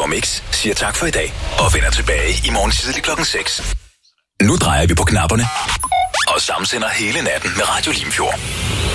Mix siger tak for i dag og vender tilbage i morgen tidlig 6:00. Nu drejer vi på knapperne og samsender hele natten med Radio Limfjord.